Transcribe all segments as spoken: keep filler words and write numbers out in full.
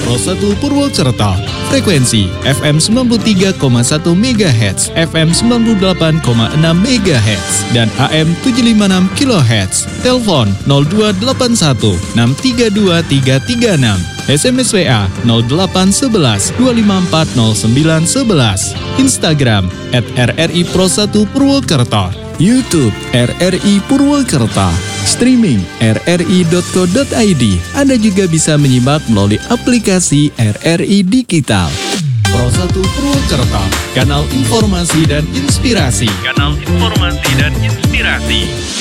Pro satu Purwokerto. Frekuensi F M sembilan puluh tiga koma satu megahertz, F M sembilan puluh delapan koma enam megahertz, dan A M tujuh ratus lima puluh enam kilohertz. Telepon nol dua delapan satu enam tiga dua tiga tiga enam. S M S W A nol delapan satu satu dua lima empat nol sembilan satu satu. Instagram at R R I Pro satu Purwokerto. YouTube R R I Purwokerto. Streaming r r i dot co dot i d. Anda juga bisa menyimak melalui aplikasi R R I Digital. Pro satu Purwokerto, kanal informasi dan inspirasi. Kanal informasi dan inspirasi.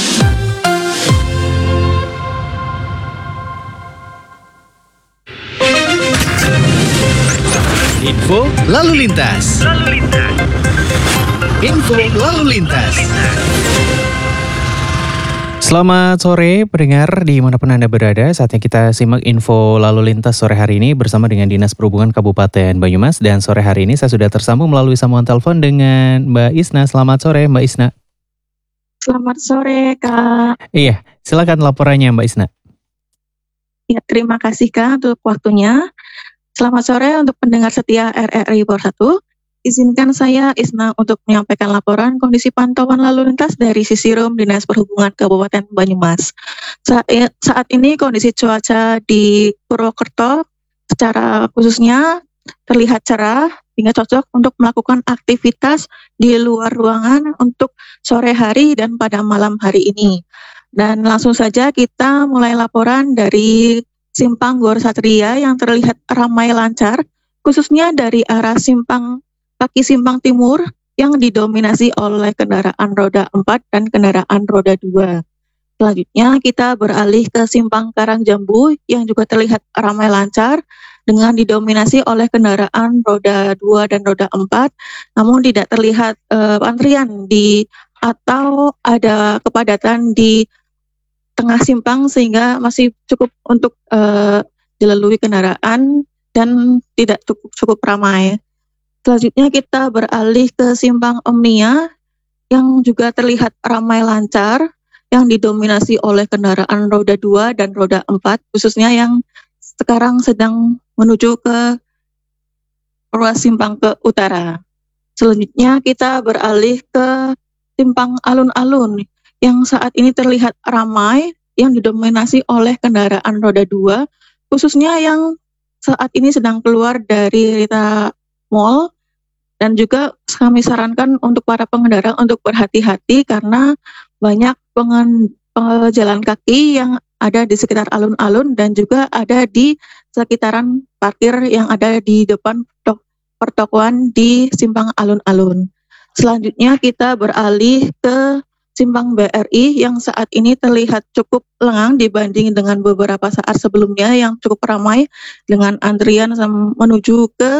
Info lalu lintas. Lalu lintas. Info lalu lintas. Selamat sore pendengar dimanapun Anda berada. Saatnya kita simak info lalu lintas sore hari ini bersama dengan Dinas Perhubungan Kabupaten Banyumas. Dan sore hari ini saya sudah tersambung melalui sambungan telepon dengan Mbak Isna. Selamat sore Mbak Isna. Selamat sore Kak. Iya, silakan laporannya Mbak Isna. Ya, terima kasih Kak untuk waktunya. Selamat sore untuk pendengar setia R R I Pro satu. Izinkan saya Isna untuk menyampaikan laporan kondisi pantauan lalu lintas dari sisi Rum Dinas Perhubungan Kabupaten Banyumas. Saat, saat ini kondisi cuaca di Purwokerto secara khususnya terlihat cerah hingga cocok untuk melakukan aktivitas di luar ruangan untuk sore hari dan pada malam hari ini. Dan langsung saja kita mulai laporan dari Simpang Gor Satria yang terlihat ramai lancar, khususnya dari arah Simpang Kaki Simpang Timur yang didominasi oleh kendaraan roda empat dan kendaraan roda dua. Selanjutnya kita beralih ke Simpang Karangjambu yang juga terlihat ramai lancar dengan didominasi oleh kendaraan roda dua dan roda empat, namun tidak terlihat uh, antrian di atau ada kepadatan di tengah simpang sehingga masih cukup untuk uh, dilalui kendaraan dan tidak cukup cukup ramai. Selanjutnya kita beralih ke Simpang Omnia yang juga terlihat ramai lancar yang didominasi oleh kendaraan roda dua dan roda empat, khususnya yang sekarang sedang menuju ke ruas simpang ke utara. Selanjutnya kita beralih ke Simpang Alun-Alun yang saat ini terlihat ramai yang didominasi oleh kendaraan roda dua, khususnya yang saat ini sedang keluar dari Rita Mall. Dan juga kami sarankan untuk para pengendara untuk berhati-hati karena banyak pengen, pejalan kaki yang ada di sekitar alun-alun dan juga ada di sekitaran parkir yang ada di depan pertokoan di Simpang Alun-Alun. Selanjutnya kita beralih ke Simpang B R I yang saat ini terlihat cukup lengang dibanding dengan beberapa saat sebelumnya yang cukup ramai dengan antrian menuju ke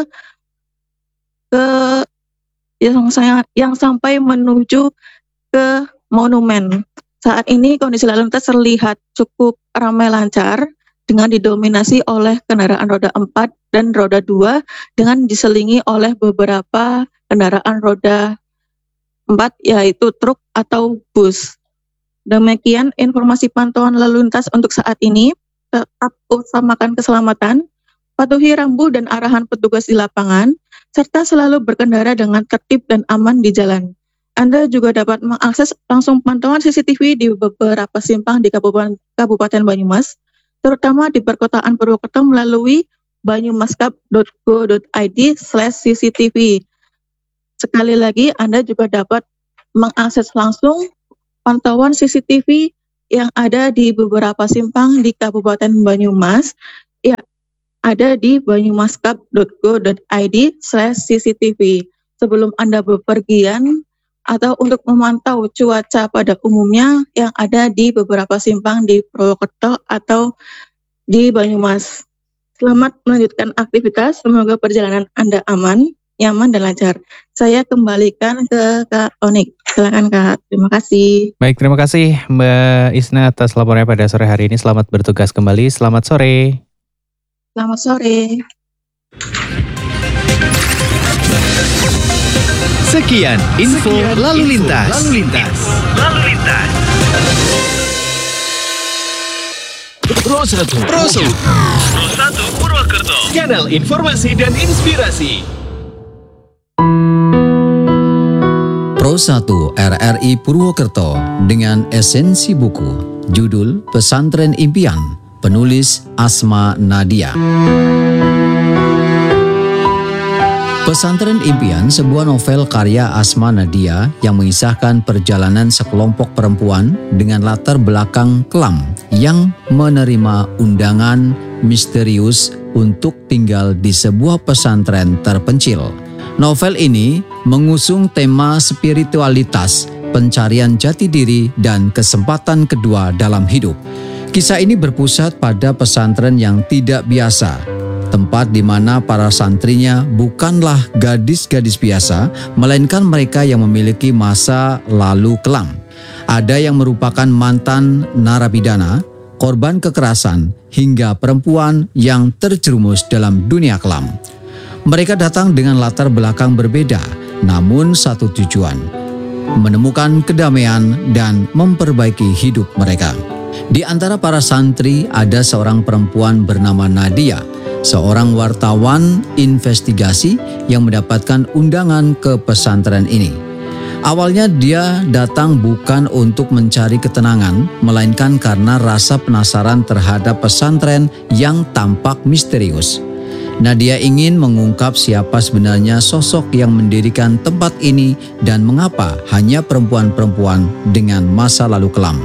ke yang saya yang sampai menuju ke monumen. Saat ini kondisi lalu lintas terlihat cukup ramai lancar dengan didominasi oleh kendaraan roda empat dan roda dua dengan diselingi oleh beberapa kendaraan roda empat yaitu truk atau bus. Demikian informasi pantauan lalu lintas untuk saat ini. Tetap utamakan keselamatan, patuhi rambu dan arahan petugas di lapangan, serta selalu berkendara dengan tertib dan aman di jalan. Anda juga dapat mengakses langsung pantauan C C T V di beberapa simpang di Kabupaten, Kabupaten Banyumas, terutama di perkotaan Purwokerto melalui banyumaskap dot go dot i d slash c c t v. Sekali lagi, Anda juga dapat mengakses langsung pantauan C C T V yang ada di beberapa simpang di Kabupaten Banyumas, ya, ada di banyumaskap dot go dot i d slash c c t v. Sebelum Anda bepergian atau untuk memantau cuaca pada umumnya yang ada di beberapa simpang di Purwokerto atau di Banyumas. Selamat melanjutkan aktivitas, semoga perjalanan Anda aman, nyaman dan lancar. Saya kembalikan ke Kak Onik. Silakan Kak, terima kasih. Baik, terima kasih Mbak Isna atas laporannya pada sore hari ini. Selamat bertugas kembali, selamat sore. Selamat sore. Sekian info Sekian lalu info lintas. Lalu lintas. Lalu lintas. Pro satu. Pro satu. Pro satu Purwokerto. kanal informasi dan inspirasi. Pro satu R R I Purwokerto dengan esensi buku, judul Pesantren Impian, penulis Asma Nadia. Pesantren Impian, sebuah novel karya Asma Nadia yang mengisahkan perjalanan sekelompok perempuan dengan latar belakang kelam yang menerima undangan misterius untuk tinggal di sebuah pesantren terpencil. Novel ini mengusung tema spiritualitas, pencarian jati diri, dan kesempatan kedua dalam hidup. Kisah ini berpusat pada pesantren yang tidak biasa, tempat di mana para santrinya bukanlah gadis-gadis biasa, melainkan mereka yang memiliki masa lalu kelam. Ada yang merupakan mantan narapidana, korban kekerasan, hingga perempuan yang terjerumus dalam dunia kelam. Mereka datang dengan latar belakang berbeda, namun satu tujuan: menemukan kedamaian dan memperbaiki hidup mereka. Di antara para santri ada seorang perempuan bernama Nadia, seorang wartawan investigasi yang mendapatkan undangan ke pesantren ini. Awalnya dia datang bukan untuk mencari ketenangan, melainkan karena rasa penasaran terhadap pesantren yang tampak misterius. Nadia ingin mengungkap siapa sebenarnya sosok yang mendirikan tempat ini dan mengapa hanya perempuan-perempuan dengan masa lalu kelam.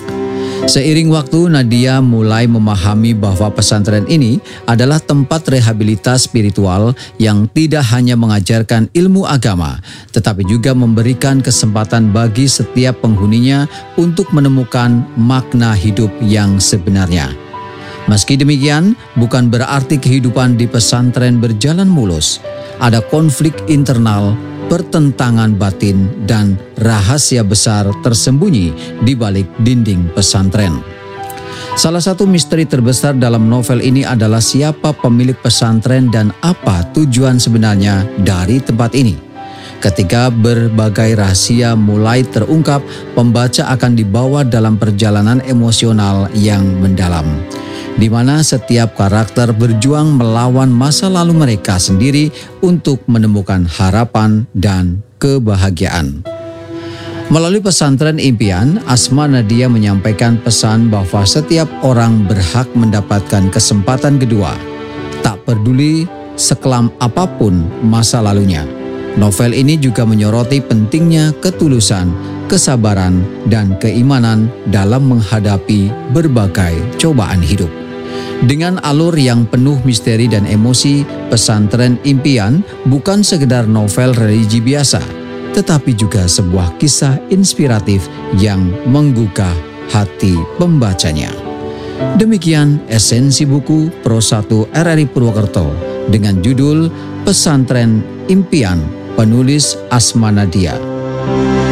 Seiring waktu, Nadia mulai memahami bahwa pesantren ini adalah tempat rehabilitas spiritual yang tidak hanya mengajarkan ilmu agama, tetapi juga memberikan kesempatan bagi setiap penghuninya untuk menemukan makna hidup yang sebenarnya. Meski demikian, bukan berarti kehidupan di pesantren berjalan mulus. Ada konflik internal, pertentangan batin, dan rahasia besar tersembunyi di balik dinding pesantren. Salah satu misteri terbesar dalam novel ini adalah siapa pemilik pesantren dan apa tujuan sebenarnya dari tempat ini. Ketika berbagai rahasia mulai terungkap, pembaca akan dibawa dalam perjalanan emosional yang mendalam, di mana setiap karakter berjuang melawan masa lalu mereka sendiri untuk menemukan harapan dan kebahagiaan. Melalui Pesantren Impian, Asma Nadia menyampaikan pesan bahwa setiap orang berhak mendapatkan kesempatan kedua, tak peduli sekelam apapun masa lalunya. Novel ini juga menyoroti pentingnya ketulusan, kesabaran, dan keimanan dalam menghadapi berbagai cobaan hidup. Dengan alur yang penuh misteri dan emosi, Pesantren Impian bukan sekedar novel religi biasa, tetapi juga sebuah kisah inspiratif yang menggugah hati pembacanya. Demikian esensi buku Pro satu R R I Purwokerto dengan judul Pesantren Impian, penulis Asma Nadia.